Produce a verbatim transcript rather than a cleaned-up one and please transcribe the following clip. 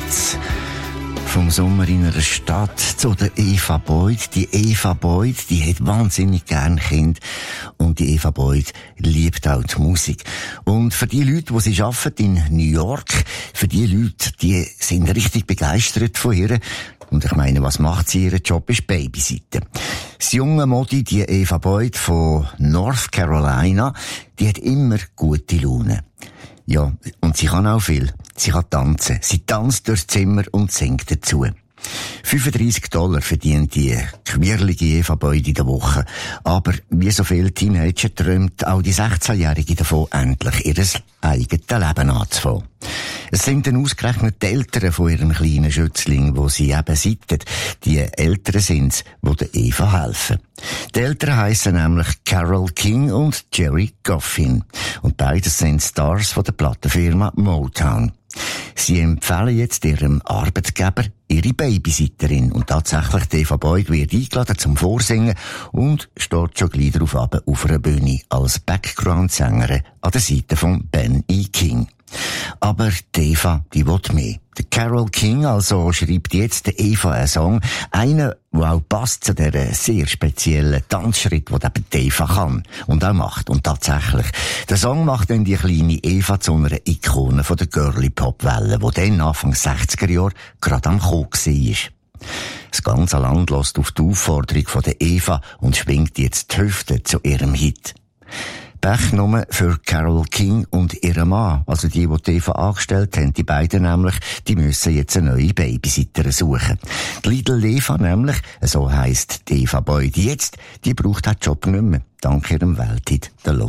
geht's. Vom Sommer in einer Stadt zu der Eva Boyd. Die Eva Boyd, die hat wahnsinnig gern Kinder. Und die Eva Boyd liebt auch die Musik. Und für die Leute, die sie arbeiten in New York, für die Leute, die sind richtig begeistert von ihr. Und ich meine, was macht sie? Ihr Job ist Babysitten. Das junge Modi, die Eva Boyd von North Carolina, die hat immer gute Laune. Ja, und sie kann auch viel. Sie kann tanzen. Sie tanzt durchs Zimmer und singt dazu. fünfunddreissig Dollar verdient die quirlige Eva Boyd in der Woche. Aber wie so viele Teenager träumt auch die sechzehnjährige davon, endlich ihr eigenes Leben anzufangen. Es sind dann ausgerechnet die Eltern von ihrem kleinen Schützling, wo sie eben seiten. Die Eltern sind's, die der Eva helfen. Die Eltern heissen nämlich Carole King und Jerry Goffin. Und beides sind Stars von der Plattenfirma Motown. Sie empfehlen jetzt ihrem Arbeitgeber ihre Babysitterin. Und tatsächlich, die Eva Boyd wird eingeladen zum Vorsingen und steht schon gleich darauf ab auf einer Bühne als Background-Sängerin an der Seite von Ben E. King. Aber die Eva, die will mehr. Der Carole King also schreibt jetzt der Eva einen Song, einen, der auch passt zu dieser sehr speziellen Tanzschritt, den eben die Eva kann und auch macht. Und tatsächlich, der Song macht dann die kleine Eva zu einer Ikone von der Girly-Pop-Welle, die dann Anfang sechziger Jahre gerade am Kommen war. Das ganze Land lässt auf die Aufforderung von der Eva und schwingt jetzt die Hüfte zu ihrem Hit. Pech nur für Carole King und ihren Mann, also die, die die Eva angestellt haben, die beiden nämlich, die müssen jetzt eine neue Babysitterin suchen. Die Little Eva nämlich, so heisst die Eva Boyd jetzt, die braucht den Job nicht mehr, dank ihrem Welthit, der